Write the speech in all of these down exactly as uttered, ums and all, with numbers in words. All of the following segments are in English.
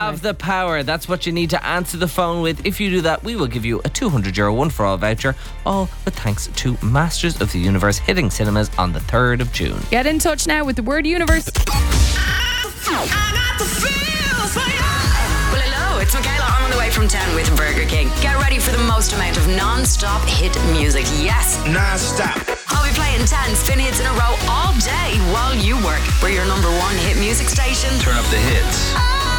have the power. That's what you need to answer the phone with. If you do that, we will give you a two hundred euro one for all voucher, all with thanks to Masters of the Universe hitting cinemas on the third of June. Get in touch now with the word universe. Well, hello, it's Michaela. I'm on the way from town with Burger King. Get ready for the most amount of non-stop hit music. Yes, non-stop. I'll be playing ten spin hits in a row all day while you work. We're your number one hit music station. Turn up the hits.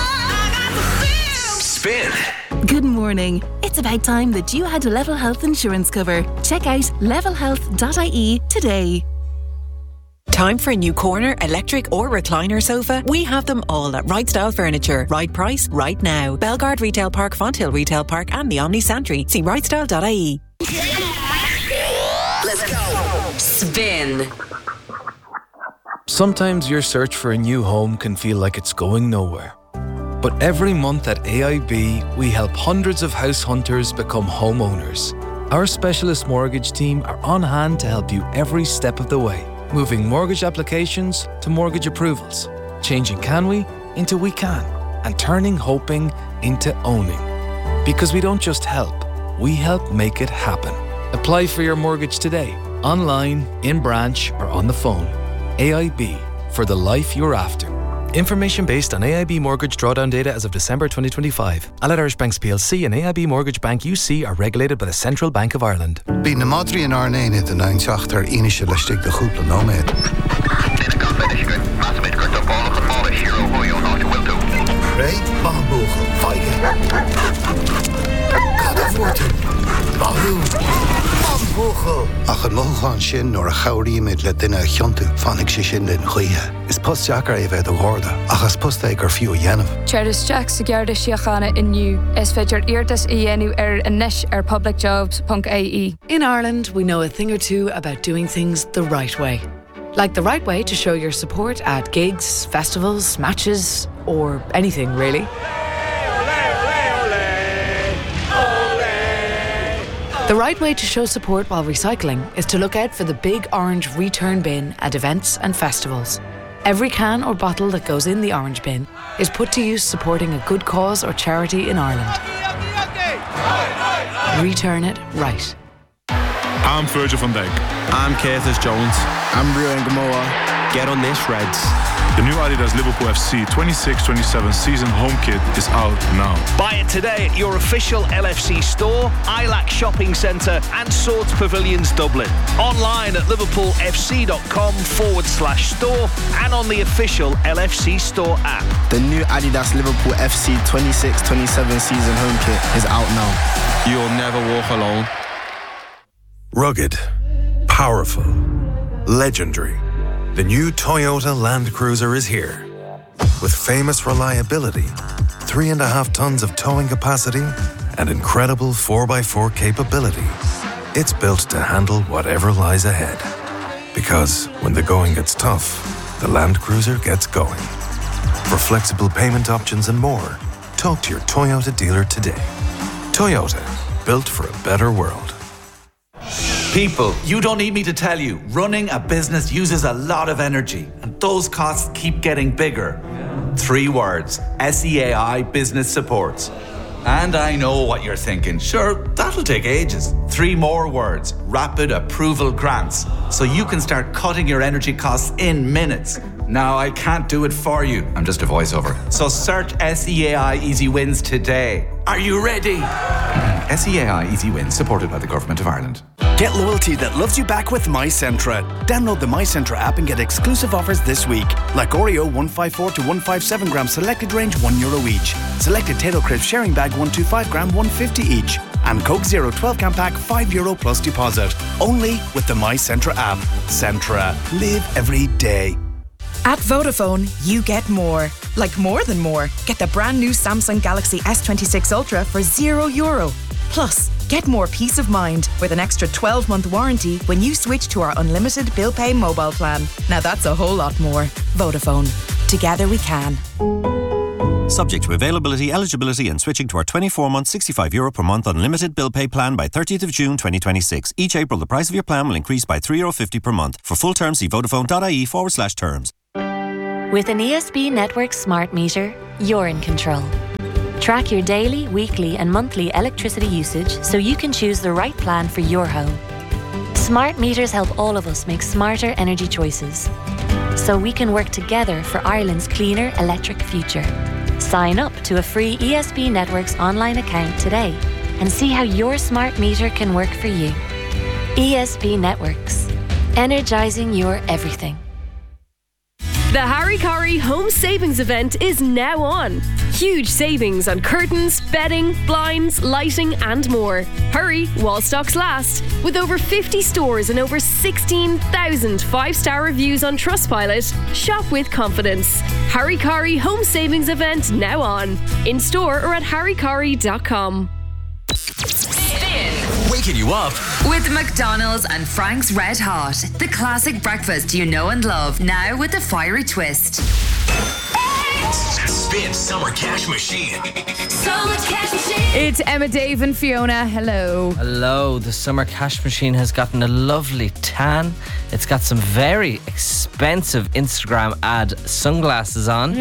Spin. Good morning. It's about time that you had a Level Health insurance cover. Check out level health dot I E today. Time for a new corner, electric or recliner sofa? We have them all at Right Style Furniture. Right price, right now. Belgard Retail Park, Fonthill Retail Park and the Omni Santry. See right style dot I E. Let's go. Spin. Sometimes your search for a new home can feel like it's going nowhere. But every month at A I B, we help hundreds of house hunters become homeowners. Our specialist mortgage team are on hand to help you every step of the way. Moving mortgage applications to mortgage approvals. Changing can we into we can. And turning hoping into owning. Because we don't just help, we help make it happen. Apply for your mortgage today. Online, in branch or on the phone. A I B, for the life you're after. Information based on A I B mortgage drawdown data as of December twenty twenty-five. Allied Irish Banks P L C and A I B Mortgage Bank U C are regulated by the Central Bank of Ireland. Bí na madrí an Arnain in the Ninchachter Inisha Lestig the Hoopla Nomad. Ray Bambuchel, Feige. Kadavoorten, Bahu. Ach an mohan sin nor a chawri mid le dinna chiantu fannig sé sin den chuige. Is post jacker e ved o gorda. Ach as post eik ar fiú yenov. Cheris Jack sa gearda siachana inniu. Es fedjar irtas I yenu er anish er publicjobs dot I E. In Ireland, we know a thing or two about doing things the right way. Like the right way to show your support at gigs, festivals, matches, or anything really. The right way to show support while recycling is to look out for the big orange return bin at events and festivals. Every can or bottle that goes in the orange bin is put to use supporting a good cause or charity in Ireland. Return it right. I'm Virgil van Dijk. I'm Curtis Jones. I'm Brian Gamoa. Get on this, Reds. The new Adidas Liverpool F C twenty-six twenty-seven season home kit is out now. Buy it today at your official L F C store, I L A C Shopping Centre and Swords Pavilions Dublin. Online at liverpoolfc.com forward slash store and on the official L F C store app. The new Adidas Liverpool F C twenty-six twenty-seven season home kit is out now. You'll never walk alone. Rugged, powerful, legendary. The new Toyota Land Cruiser is here. With famous reliability, three and a half tons of towing capacity, and incredible four by four capability. It's built to handle whatever lies ahead. Because when the going gets tough, the Land Cruiser gets going. For flexible payment options and more, talk to your Toyota dealer today. Toyota, built for a better world. People, you don't need me to tell you, running a business uses a lot of energy, and those costs keep getting bigger. Three words, S E A I Business Support. And I know what you're thinking, sure, that'll take ages. Three more words, Rapid Approval Grants, so you can start cutting your energy costs in minutes. Now, I can't do it for you, I'm just a voiceover. So search S E A I Easy Wins today. Are you ready? S E A I Easy Wins, supported by the Government of Ireland. Get loyalty that loves you back with MyCentra. Download the MyCentra app and get exclusive offers this week. Like Oreo one fifty-four to one fifty-seven gram selected range one euro each. Selected Tato Crisp sharing bag one twenty-five gram one fifty each. And Coke Zero twelve can pack five euro plus deposit. Only with the MyCentra app. Centra. Live every day. At Vodafone, you get more. Like more than more. Get the brand new Samsung Galaxy S twenty-six Ultra for zero euro. Plus, get more peace of mind with an extra twelve month warranty when you switch to our unlimited bill pay mobile plan. Now that's a whole lot more. Vodafone. Together we can. Subject to availability, eligibility and switching to our twenty-four month sixty-five euro per month unlimited bill pay plan by thirtieth of June twenty twenty-six. Each April the price of your plan will increase by three euro fifty per month. For full terms see vodafone.ie forward slash terms. With an E S B Network smart meter, you're in control. Track your daily, weekly and monthly electricity usage so you can choose the right plan for your home. Smart meters help all of us make smarter energy choices, so we can work together for Ireland's cleaner electric future. Sign up to a free E S B Networks online account today and see how your smart meter can work for you. E S B Networks. Energising your everything. The Harry Corrie Home Savings Event is now on. Huge savings on curtains, bedding, blinds, lighting and more. Hurry while stocks last. With over fifty stores and over sixteen thousand five-star reviews on Trustpilot, shop with confidence. Harry Corrie Home Savings Event now on. In store or at harry corrie dot com. Waking you up with McDonald's and Frank's Red Hot, the classic breakfast you know and love, now with a fiery twist. Spin Summer Cash Machine. Summer Cash Machine. It's Emma, Dave and Fiona. Hello. Hello. The Summer Cash Machine has gotten a lovely tan. It's got some very expensive Instagram ad sunglasses on.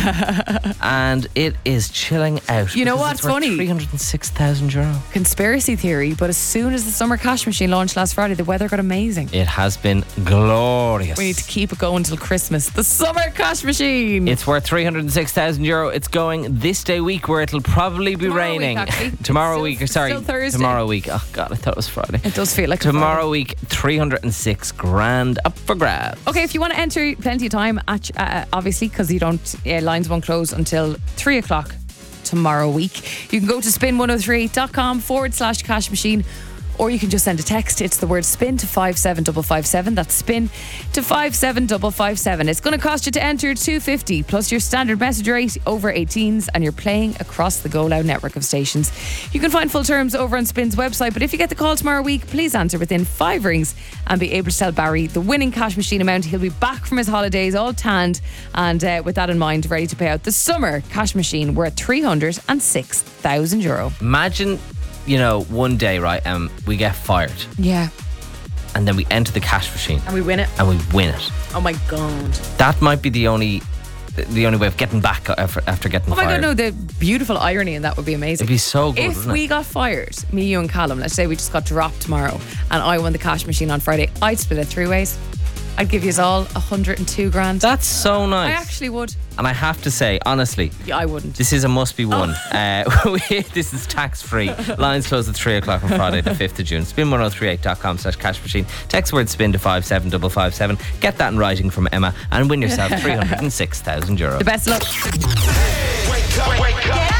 And it is chilling out. You know what's funny? three hundred six thousand euro. Conspiracy theory, but as soon as the Summer Cash Machine launched last Friday, the weather got amazing. It has been glorious. We need to keep it going till Christmas. The Summer Cash Machine. It's worth three hundred six thousand euro. It's going this day week where it'll probably be Tomorrow raining. Week, Tomorrow still, week, or sorry, still Thursday. tomorrow week. Oh God, I thought it was Friday. It does feel like tomorrow week. three hundred six grand up for grabs. Okay, if you want to enter, plenty of time. At, uh, obviously, because you don't, uh, lines won't close until three o'clock tomorrow week. You can go to spin one oh three dot com forward slash cash machine. Or you can just send a text. It's the word spin to five seven five five seven. That's spin to five seven five five seven. It's going to cost you to enter two hundred fifty plus your standard message rate over eighteens, and you're playing across the Go Loud network of stations. You can find full terms over on Spin's website, but if you get the call tomorrow week, please answer within five rings and be able to tell Barry the winning cash machine amount. He'll be back from his holidays all tanned and uh, with that in mind, ready to pay out the summer cash machine worth three hundred six thousand euro. Imagine, you know, one day, right, um, we get fired. Yeah. And then we enter the cash machine. And we win it. And we win it. Oh my God. That might be the only the only way of getting back after, after getting fired. Oh my fired. God, no, the beautiful irony in that would be amazing. It'd be so good, If wouldn't we it? got fired, me, you and Callum, let's say we just got dropped tomorrow and I won the cash machine on Friday, I'd split it three ways. I'd give you all one hundred two grand. That's so nice. I actually would. And I have to say, honestly, Yeah, I wouldn't. this is a must be one. Oh. Uh, we- this is tax free. Lines close at three o'clock on Friday, the fifth of June. spin one oh three eight dot com slash cash machine. Text word spin to five seven five five seven. Get that in writing from Emma and win yourself three hundred six thousand euro. The best of luck. Wake up, wake up.